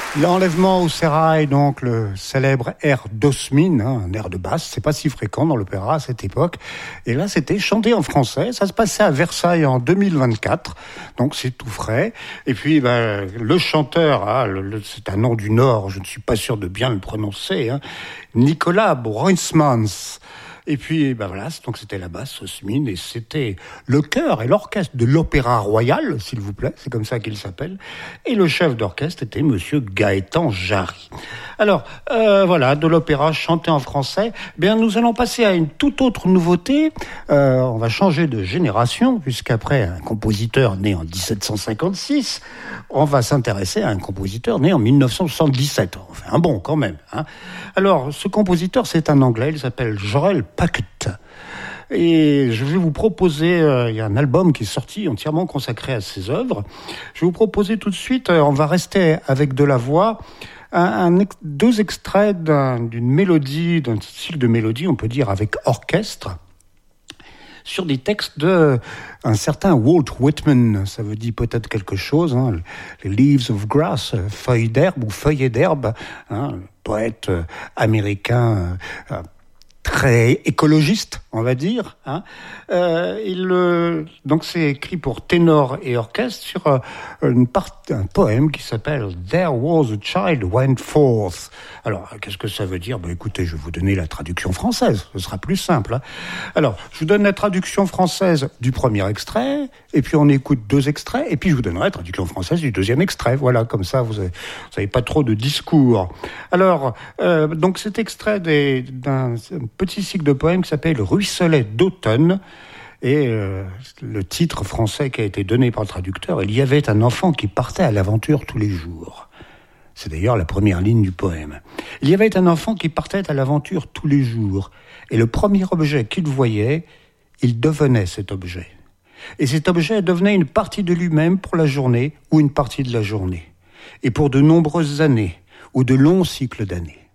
L'enlèvement au sérail, donc le célèbre air d'Osmine, un air de basse, c'est pas si fréquent dans l'opéra à cette époque. Et là, c'était chanté en français. Ça se passait à Versailles en 2024, donc c'est tout frais. Et puis, le chanteur, c'est un nom du Nord, je ne suis pas sûr de bien le prononcer, Nicolas Brunsmans. Et puis, voilà, donc c'était la basse, Osmine, et c'était le chœur et l'orchestre de l'Opéra Royal, s'il vous plaît, c'est comme ça qu'il s'appelle. Et le chef d'orchestre était Monsieur Gaëtan Jarry. Alors, voilà, de l'opéra chanté en français. Nous allons passer à une toute autre nouveauté. On va changer de génération, puisqu'après un compositeur né en 1756, on va s'intéresser à un compositeur né en 1977. On fait un bond quand même. Alors, ce compositeur, c'est un Anglais, il s'appelle Jorel Paquette. Et je vais vous proposer, il y a un album qui est sorti entièrement consacré à ses œuvres. Je vais vous proposer tout de suite, on va rester avec de la voix, deux extraits d'une mélodie, d'un style de mélodie, on peut dire avec orchestre, sur des textes de un certain Walt Whitman. Ça veut dire peut-être quelque chose, les Leaves of Grass, feuilles d'herbe ou feuillets d'herbe, poète américain très écologiste, on va dire. Donc c'est écrit pour ténor et orchestre sur un poème qui s'appelle There Was a Child Went Forth. Alors, qu'est-ce que ça veut dire ? Écoutez, je vais vous donner la traduction française, ce sera plus simple. Alors, je vous donne la traduction française du premier extrait, et puis on écoute deux extraits, et puis je vous donnerai la traduction française du deuxième extrait. Voilà, comme ça, vous avez pas trop de discours. Alors, donc cet extrait d'un petit cycle de poèmes qui s'appelle Ruisselet d'automne, et le titre français qui a été donné par le traducteur, il y avait un enfant qui partait à l'aventure tous les jours. C'est d'ailleurs la première ligne du poème. Il y avait un enfant qui partait à l'aventure tous les jours, et le premier objet qu'il voyait, il devenait cet objet. Et cet objet devenait une partie de lui-même pour la journée ou une partie de la journée, et pour de nombreuses années ou de longs cycles d'années.